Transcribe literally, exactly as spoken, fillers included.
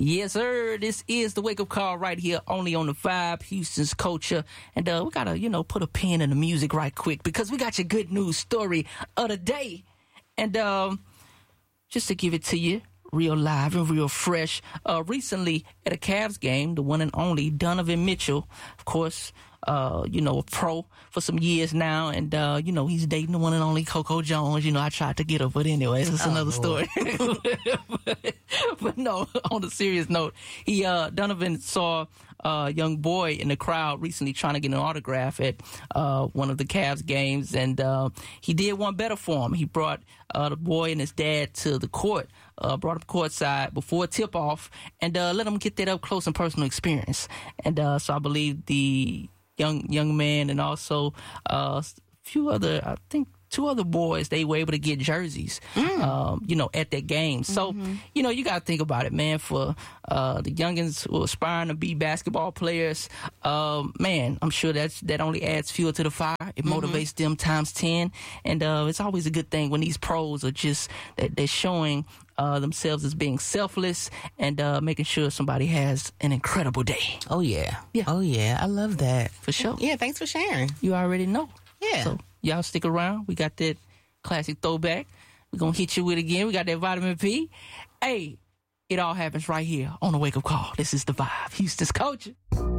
Yes, sir. This is the wake-up call right here, only on the Vibe, Houston's Culture. And uh, we got to, you know, put a pin in the music right quick because we got your good news story of the day. And um, just to give it to you, real live and real fresh, uh, recently at a Cavs game, the one and only Donovan Mitchell, of course, uh, you know, a pro for some years now, and, uh, you know, he's dating the one and only Coco Jones. You know, I tried to get her, but anyways, it's oh, another Lord. story. but, but no, on a serious note, he, uh, Donovan saw a young boy in the crowd recently trying to get an autograph at, uh, one of the Cavs games, and, uh, he did one better for him. He brought, uh, the boy and his dad to the court, uh, brought him courtside before tip-off, and, uh, let him get that up close and personal experience. And, uh, so I believe the, young young man and also uh, a few other, I think two other boys, they were able to get jerseys, mm. um, you know, at that game. So, mm-hmm. you know, you got to think about it, man, for uh, the youngins who are aspiring to be basketball players. Um, man, I'm sure that's, that only adds fuel to the fire. It mm-hmm. motivates them times ten. And uh, it's always a good thing when these pros are just, that they're showing Uh, themselves as being selfless and uh, making sure somebody has an incredible day. Oh, yeah. Yeah. Oh, yeah. I love that. For sure. Yeah, thanks for sharing. You already know. Yeah. So, y'all stick around. We got that classic throwback. We're going to hit you with it again. We got that vitamin P. Hey, it all happens right here on the Wake Up Call. This is The Vibe, Houston's Culture.